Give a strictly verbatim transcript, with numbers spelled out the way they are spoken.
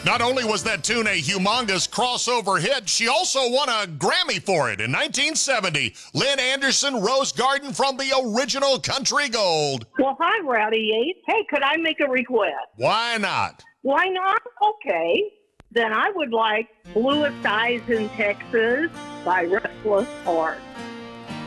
Not only was that tune a humongous crossover hit, she also won a Grammy for it in nineteen seventy. Lynn Anderson, Rose Garden from the original Country Gold. Well, hi, Rowdy Yates. Hey, could I make a request? Why not? Why not? Okay. Then I would like Bluest Eyes in Texas by Restless Heart.